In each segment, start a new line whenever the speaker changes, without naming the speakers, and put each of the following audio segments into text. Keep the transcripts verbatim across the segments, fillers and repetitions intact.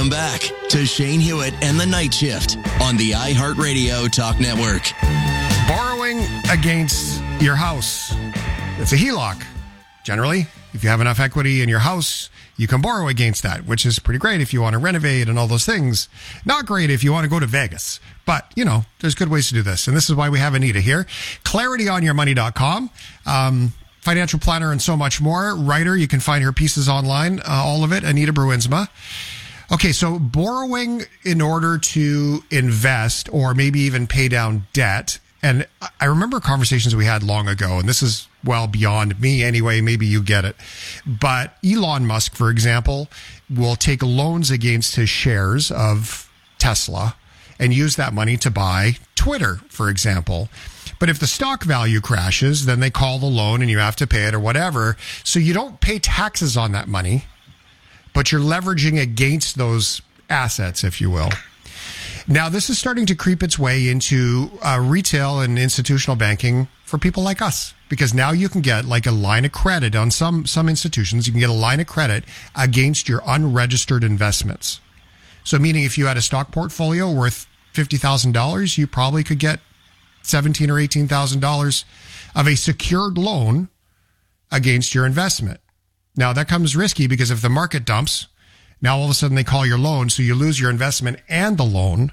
Welcome back to Shane Hewitt and the Night Shift on the iHeartRadio Talk Network.
Borrowing against your house. It's a H E L O C. Generally, if you have enough equity in your house, you can borrow against that, which is pretty great if you want to renovate and all those things. Not great if you want to go to Vegas. But, you know, there's good ways to do this. And this is why we have Anita here. clarity on your money dot com. Um, financial planner and so much more. Writer, you can find her pieces online, uh, all of it, Anita Bruinsma. Okay, so borrowing in order to invest or maybe even pay down debt. And I remember conversations we had long ago, and this is well beyond me anyway, maybe you get it. But Elon Musk, for example, will take loans against his shares of Tesla and use that money to buy Twitter, for example. But if the stock value crashes, then they call the loan and you have to pay it or whatever. So you don't pay taxes on that money, but you're leveraging against those assets, if you will. Now, this is starting to creep its way into uh, retail and institutional banking for people like us, because now you can get like a line of credit on some, some institutions. You can get a line of credit against your unregistered investments. So meaning if you had a stock portfolio worth fifty thousand dollars, you probably could get seventeen thousand dollars or eighteen thousand dollars of a secured loan against your investment. Now, that comes risky because if the market dumps, now all of a sudden they call your loan, so you lose your investment and the loan.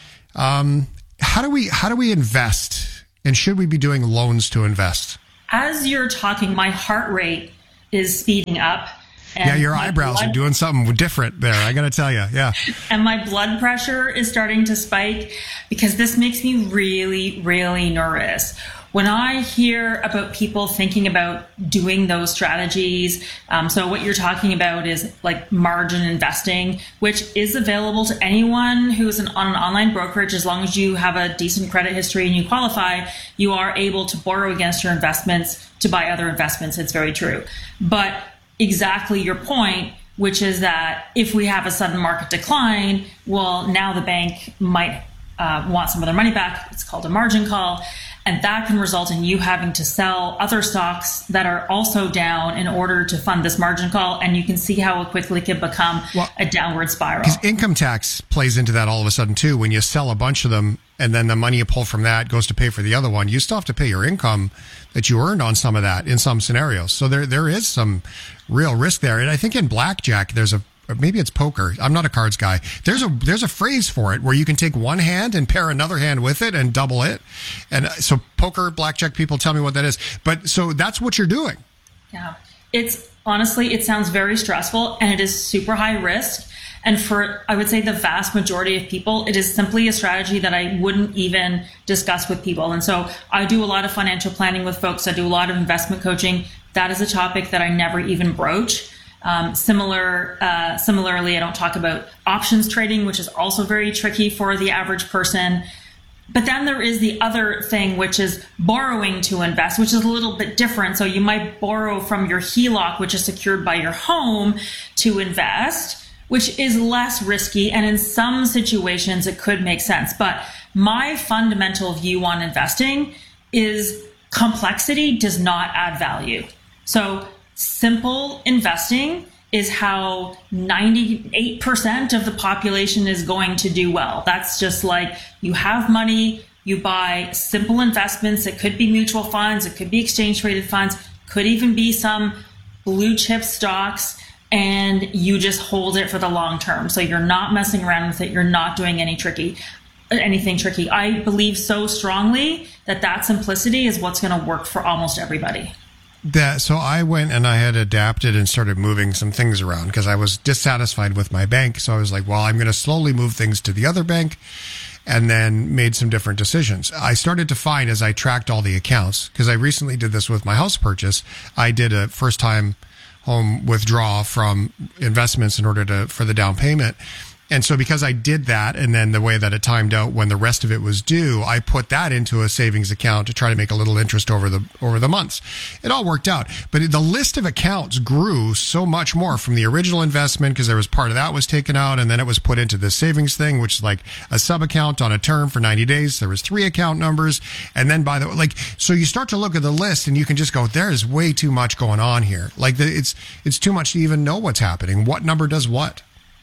Um, how do we how do we invest, and should we be doing loans to invest?
As you're talking, my heart rate is speeding up. And
yeah, your eyebrows blood, are doing something different there, I got to tell you. Yeah.
And my blood pressure is starting to spike because this makes me really, really nervous. When I hear about people thinking about doing those strategies, um, so what you're talking about is like margin investing, which is available to anyone who's an, on an online brokerage. As long as you have a decent credit history and you qualify, you are able to borrow against your investments to buy other investments. It's very true. But exactly your point, which is that if we have a sudden market decline, well, now the bank might uh, want some of their money back. It's called a margin call. And that can result in you having to sell other stocks that are also down in order to fund this margin call. And you can see how it quickly can become well, a downward spiral.
Because income tax plays into that all of a sudden, too. When you sell a bunch of them and then the money you pull from that goes to pay for the other one, you still have to pay your income that you earned on some of that in some scenarios. So there there is some real risk there. And I think in blackjack, there's a or maybe it's poker. I'm not a cards guy. There's a there's a phrase for it where you can take one hand and pair another hand with it and double it. And so poker, blackjack people tell me what that is. But so that's what you're doing.
Yeah. It's honestly, it sounds very stressful and it is super high risk. And for, I would say, the vast majority of people, it is simply a strategy that I wouldn't even discuss with people. And so I do a lot of financial planning with folks. I do a lot of investment coaching. That is a topic that I never even broach. Um, similar, uh, similarly, I don't talk about options trading, which is also very tricky for the average person. But then there is the other thing, which is borrowing to invest, which is a little bit different. So you might borrow from your H E L O C, which is secured by your home, to invest, which is less risky. And in some situations, it could make sense. But my fundamental view on investing is complexity does not add value. So simple investing is how ninety-eight percent of the population is going to do well. That's just like you have money, you buy simple investments. It could be mutual funds, it could be exchange traded funds, could even be some blue chip stocks, and you just hold it for the long term. So you're not messing around with it. You're not doing any tricky, anything tricky. I believe so strongly that that simplicity is what's going to work for almost everybody.
That, so I went and I had adapted and started moving some things around because I was dissatisfied with my bank. So I was like, well, I'm going to slowly move things to the other bank, and then made some different decisions. I started to find as I tracked all the accounts, because I recently did this with my house purchase, I did a first time home withdraw from investments in order to, for the down payment. And so because I did that, and then the way that it timed out when the rest of it was due, I put that into a savings account to try to make a little interest over the over the months. It all worked out. But the list of accounts grew so much more from the original investment, because there was part of that was taken out, and then it was put into this savings thing, which is like a sub account on a term for ninety days. There was three account numbers. And then by the way, like, so you start to look at the list and you can just go, there is way too much going on here. Like the, it's, it's too much to even know what's happening. What number does what?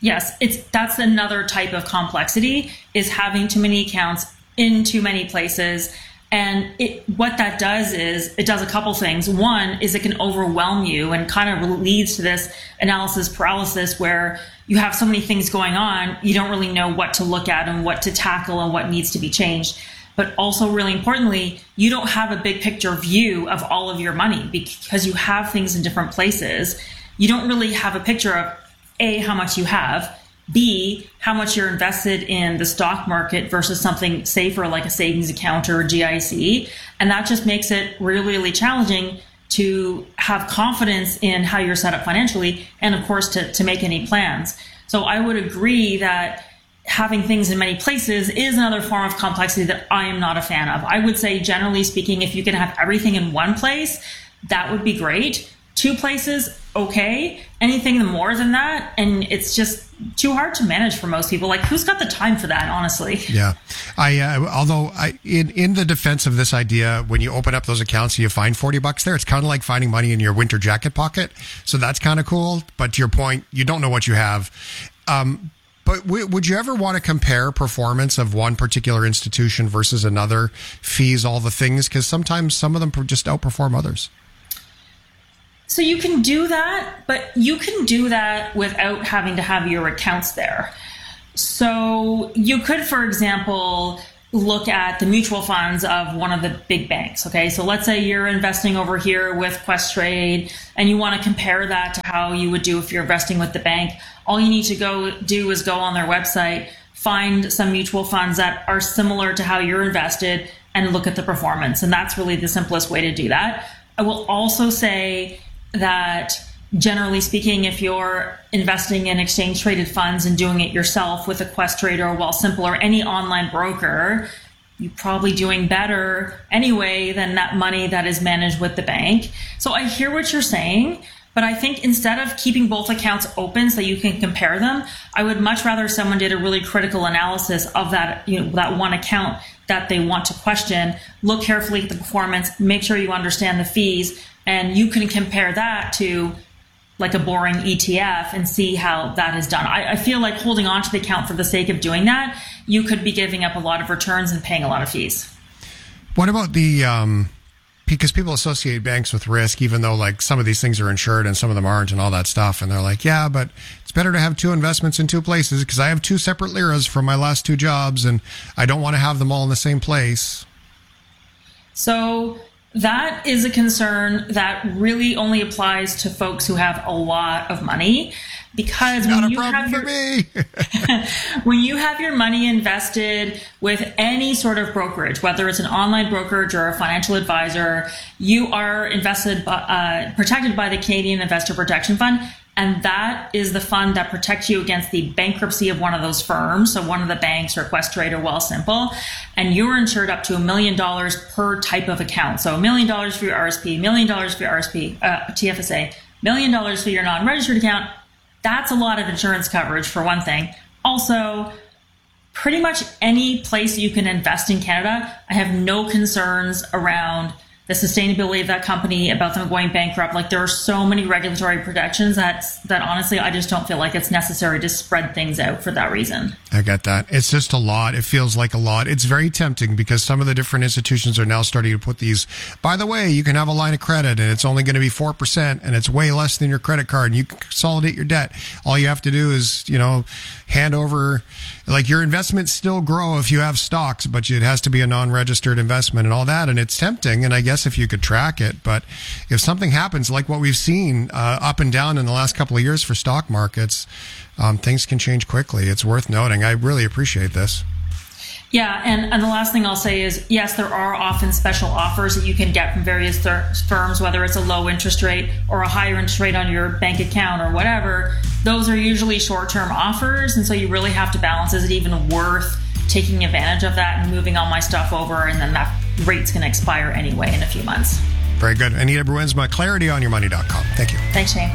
Yes, it's that's another type of complexity, is having too many accounts in too many places. And it, what that does is it does a couple things. One is it can overwhelm you and kind of leads to this analysis paralysis where you have so many things going on, you don't really know what to look at and what to tackle and what needs to be changed. But also, really importantly, you don't have a big picture view of all of your money because you have things in different places. You don't really have a picture of A, how much you have, B, how much you're invested in the stock market versus something safer like a savings account or a G I C. And that just makes it really, really challenging to have confidence in how you're set up financially and, of course, to, to make any plans. So I would agree that having things in many places is another form of complexity that I am not a fan of. I would say, generally speaking, if you can have everything in one place, that would be great. Two places, okay. Anything more than that, and it's just too hard to manage for most people. Like, who's got the time for that, honestly?
Yeah. I, uh, although I, in, in the defense of this idea, when you open up those accounts, you find forty bucks there. It's kind of like finding money in your winter jacket pocket. So that's kind of cool. But to your point, you don't know what you have. Um, But w- would you ever want to compare performance of one particular institution versus another, fees, all the things? Because sometimes some of them just outperform others.
So you can do that, but you can do that without having to have your accounts there. So you could, for example, look at the mutual funds of one of the big banks. Okay, so let's say you're investing over here with Questrade and you want to compare that to how you would do if you're investing with the bank. All you need to go do is go on their website, find some mutual funds that are similar to how you're invested, and look at the performance. And that's really the simplest way to do that. I will also say that generally speaking, if you're investing in exchange traded funds and doing it yourself with a Questrade or a Wealthsimple or any online broker, you're probably doing better anyway than that money that is managed with the bank. So I hear what you're saying, but I think instead of keeping both accounts open so you can compare them, I would much rather someone did a really critical analysis of that, you know, that one account that they want to question, look carefully at the performance, make sure you understand the fees, and you can compare that to like a boring E T F and see how that is done. I, I feel like holding on to the account for the sake of doing that, you could be giving up a lot of returns and paying a lot of fees.
What about the, um, because people associate banks with risk, even though like some of these things are insured and some of them aren't and all that stuff. And they're like, yeah, but it's better to have two investments in two places because I have two separate liras from my last two jobs and I don't want to have them all in the same place.
So that is a concern that really only applies to folks who have a lot of money, because
Not
when
a
you
problem
have
for
your,
me.
when you have your money invested with any sort of brokerage, whether it's an online brokerage or a financial advisor, you are invested, uh, protected by the Canadian Investor Protection Fund. And that is the fund that protects you against the bankruptcy of one of those firms, so one of the banks or Questrade or Wealthsimple. And you're insured up to a million dollars per type of account. So a million dollars for your R S P, a million dollars for your R S P, uh, T F S A, million dollars for your non-registered account. That's a lot of insurance coverage for one thing. Also, pretty much any place you can invest in Canada, I have no concerns around the sustainability of that company, about them going bankrupt. Like, there are so many regulatory protections that, that honestly, I just don't feel like it's necessary to spread things out for that reason.
I get that. It's just a lot. It feels like a lot. It's very tempting because some of the different institutions are now starting to put these, by the way, you can have a line of credit and it's only going to be four percent and it's way less than your credit card and you can consolidate your debt. All you have to do is, you know, hand over, like, your investments still grow if you have stocks, but it has to be a non-registered investment and all that. And it's tempting. And I guess if you could track it, but if something happens like what we've seen uh, up and down in the last couple of years for stock markets, um, things can change quickly. It's worth noting. I really appreciate this.
Yeah, and, and the last thing I'll say is, yes, there are often special offers that you can get from various thir- firms, whether it's a low interest rate or a higher interest rate on your bank account or whatever. Those are usually short-term offers, and so you really have to balance, is it even worth taking advantage of that and moving all my stuff over, and then that rate's going to expire anyway in a few months.
Very good. Anita Bruinsma, clarity on your money dot com. Thank you.
Thanks, Shane.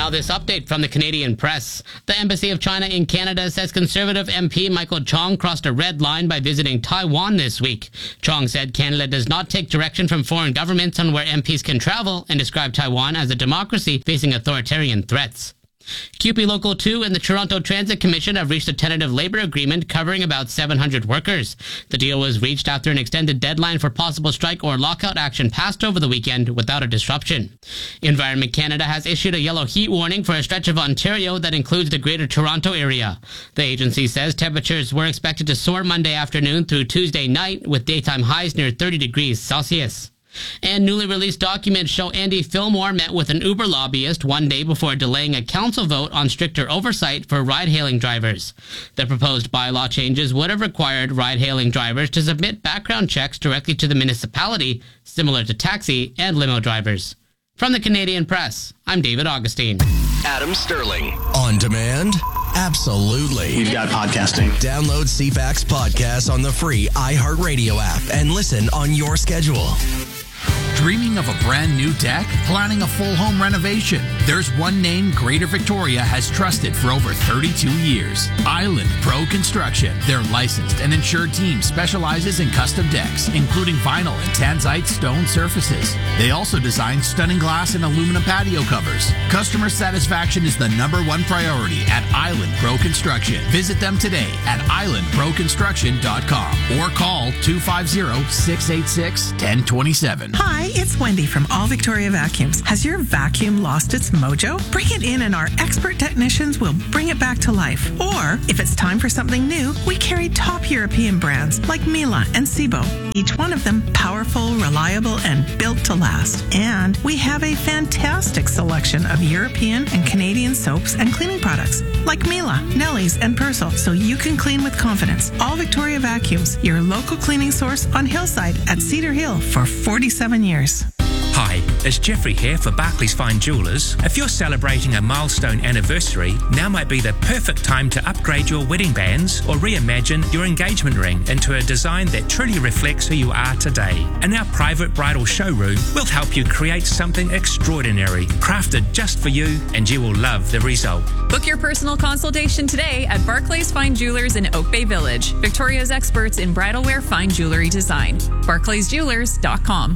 Now this update from the Canadian Press. The Embassy of China in Canada says Conservative M P Michael Chong crossed a red line by visiting Taiwan this week. Chong said Canada does not take direction from foreign governments on where M Ps can travel and described Taiwan as a democracy facing authoritarian threats. Q P Local two and the Toronto Transit Commission have reached a tentative labour agreement covering about seven hundred workers. The deal was reached after an extended deadline for possible strike or lockout action passed over the weekend without a disruption. Environment Canada has issued a yellow heat warning for a stretch of Ontario that includes the Greater Toronto area. The agency says temperatures were expected to soar Monday afternoon through Tuesday night, with daytime highs near thirty degrees Celsius. And newly released documents show Andy Fillmore met with an Uber lobbyist one day before delaying a council vote on stricter oversight for ride-hailing drivers. The proposed bylaw changes would have required ride-hailing drivers to submit background checks directly to the municipality, similar to taxi and limo drivers. From the Canadian Press, I'm David Augustine.
Adam Sterling. On demand? Absolutely.
We've got podcasting.
Download C FAX podcasts on the free iHeartRadio app and listen on your schedule.
Dreaming of a brand new deck? Planning a full home renovation? There's one name Greater Victoria has trusted for over thirty-two years. Island Pro Construction. Their licensed and insured team specializes in custom decks, including vinyl and tanzite stone surfaces. They also design stunning glass and aluminum patio covers. Customer satisfaction is the number one priority at Island Pro Construction. Visit them today at island pro construction dot com or call two five zero, six eight six, one zero two seven.
Hi, it's Wendy from All Victoria Vacuums. Has your vacuum lost its mojo? Bring it in and our expert technicians will bring it back to life. Or, if it's time for something new, we carry top European brands like Miele and Sebo. Each one of them powerful, reliable, and built to last. And we have a fantastic selection of European and Canadian soaps and cleaning products like Miele, Nelly's, and Persil, so you can clean with confidence. All Victoria Vacuums, your local cleaning source on Hillside at Cedar Hill for forty-seven years.
Hi, it's Jeffrey here for Barclays Fine Jewellers. If you're celebrating a milestone anniversary, now might be the perfect time to upgrade your wedding bands or reimagine your engagement ring into a design that truly reflects who you are today. In our private bridal showroom, we'll help you create something extraordinary, crafted just for you, and you will love the result.
Book your personal consultation today at Barclays Fine Jewelers in Oak Bay Village, Victoria's experts in bridal wear fine jewelry design. barclays jewelers dot com.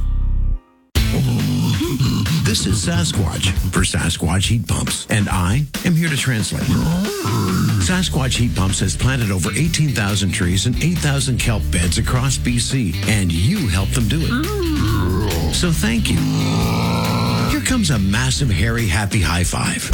This is Sasquatch for Sasquatch Heat Pumps, and I am here to translate. Sasquatch Heat Pumps has planted over eighteen thousand trees and eight thousand kelp beds across B C, and you helped them do it. So thank you. Here comes a massive, hairy, happy high five.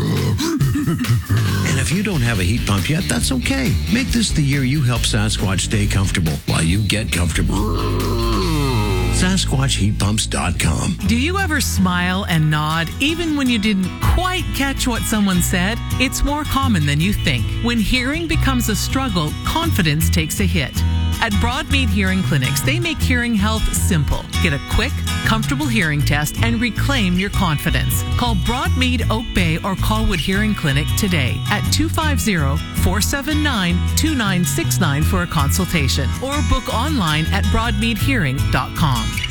And if you don't have a heat pump yet, that's okay. Make this the year you help Sasquatch stay comfortable while you get comfortable. Sasquatch Heat Pumps dot com.
Do you ever smile and nod even when you didn't quite catch what someone said? It's more common than you think. When hearing becomes a struggle, confidence takes a hit. At Broadmead Hearing Clinics, they make hearing health simple. Get a quick, comfortable hearing test and reclaim your confidence. Call Broadmead Oak Bay or Colwood Hearing Clinic today at two five zero, four seven nine, two nine six nine for a consultation or book online at broadmead hearing dot com.